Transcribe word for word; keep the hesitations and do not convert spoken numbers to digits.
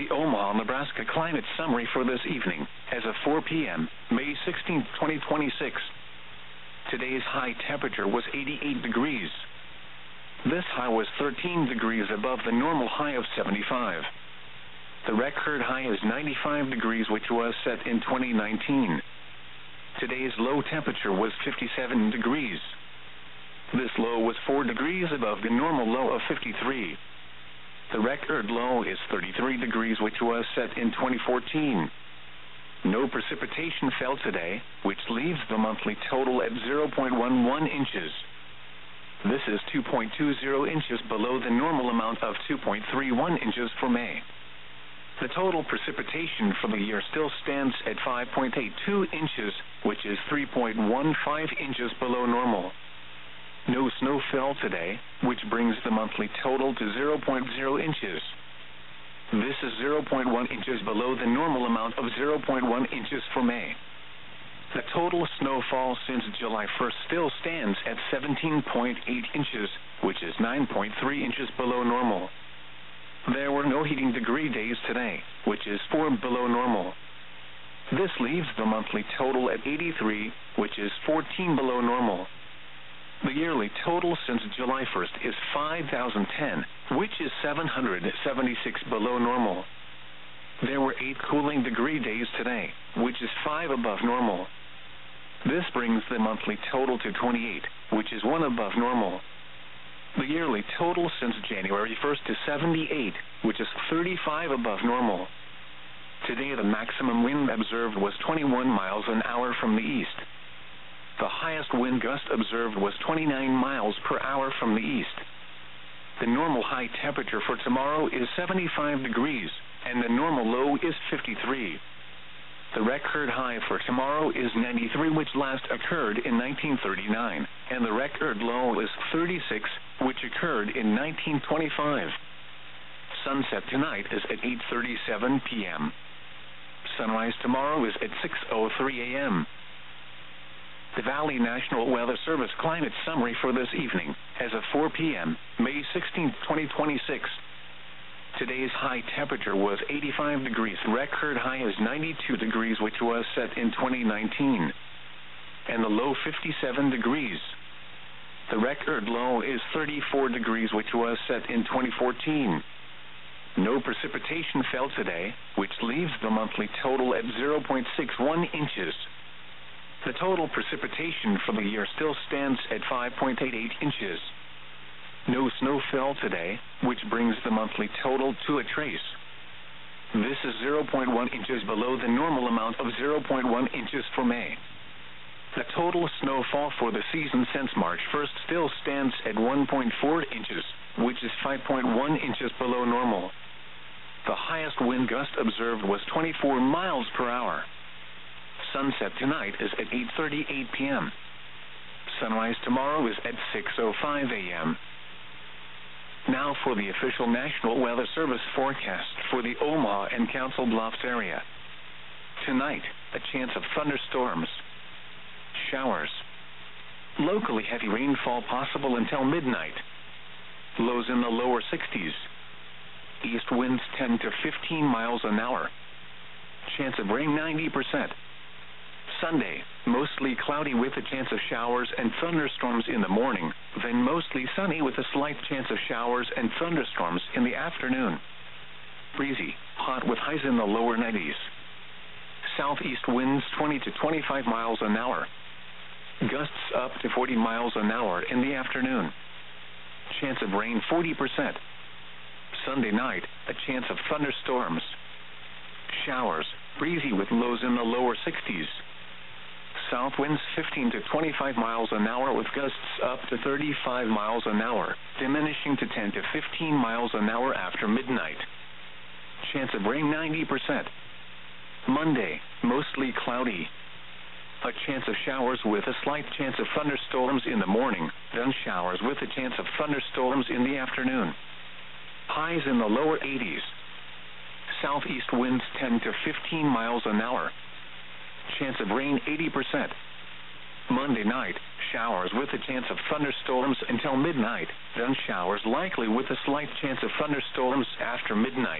the Omaha, Nebraska climate summary for this evening, as of four p m, May sixteenth, twenty twenty-six. Today's high temperature was eighty-eight degrees. This high was thirteen degrees above the normal high of seventy-five. The record high is ninety-five degrees, which was set in twenty nineteen. Today's low temperature was fifty-seven degrees. This low was four degrees above the normal low of fifty-three. The record low is thirty-three degrees, which was set in twenty fourteen. No precipitation fell today, which leaves the monthly total at zero point one one inches. This is two point two zero inches below the normal amount of two point three one inches for May. The total precipitation for the year still stands at five point eight two inches, which is three point one five inches below normal. No snow fell today, which brings the monthly total to zero point zero inches. This is zero point one inches below the normal amount of zero point one inches for May. The total snowfall since July first still stands at seventeen point eight inches, which is nine point three inches below normal. There were no heating degree days today, which is four below normal. This leaves the monthly total at eighty-three, which is fourteen below normal. The yearly total since July first is five thousand ten, which is seven hundred seventy-six below normal. There were eight cooling degree days today, which is five above normal. This brings the monthly total to twenty-eight, which is one above normal. The yearly total since January first is seventy-eight, which is thirty-five above normal. Today the maximum wind observed was twenty-one miles an hour from the east. The highest wind gust observed was twenty-nine miles per hour from the east. The normal high temperature for tomorrow is seventy-five degrees, and the normal low is fifty-three. The record high for tomorrow is ninety-three, which last occurred in nineteen thirty-nine, and the record low is thirty-six, which occurred in nineteen twenty-five. Sunset tonight is at eight thirty-seven p m Sunrise tomorrow is at six oh three a m The Valley National Weather Service climate summary for this evening, as of four p m, May sixteenth, twenty twenty-six. Today's high temperature was eighty-five degrees. The record high is ninety-two degrees, which was set in twenty nineteen, and the low fifty-seven degrees. The record low is thirty-four degrees, which was set in twenty fourteen. No precipitation fell today, which leaves the monthly total at zero point six one inches. The total precipitation for the year still stands at five point eight eight inches. No snow fell today, which brings the monthly total to a trace. This is zero point one inches below the normal amount of zero point one inches for May. The total snowfall for the season since March first still stands at one point four inches, which is five point one inches below normal. The highest wind gust observed was twenty-four miles per hour. Sunset tonight is at eight thirty-eight p m Sunrise tomorrow is at six oh five a m Now for the official National Weather Service forecast for the Omaha and Council Bluffs area. Tonight, a chance of thunderstorms, showers. Locally heavy rainfall possible until midnight. Lows in the lower sixties. East winds ten to fifteen miles an hour. Chance of rain ninety percent. Sunday, mostly cloudy with a chance of showers and thunderstorms in the morning, then mostly sunny with a slight chance of showers and thunderstorms in the afternoon. Breezy, hot with highs in the lower nineties. Southeast winds twenty to twenty-five miles an hour. Gusts up to forty miles an hour in the afternoon. Chance of rain forty percent. Sunday night, a chance of thunderstorms. Showers, breezy with lows in the lower sixties. South winds fifteen to twenty-five miles an hour with gusts up to thirty-five miles an hour, diminishing to ten to fifteen miles an hour after midnight. Chance of rain ninety percent. Monday, mostly cloudy. A chance of showers with a slight chance of thunderstorms in the morning, then showers with a chance of thunderstorms in the afternoon. Highs in the lower eighties. Southeast winds ten to fifteen miles an hour. Chance of rain eighty percent. Monday night, showers with a chance of thunderstorms until midnight, then showers likely with a slight chance of thunderstorms after midnight.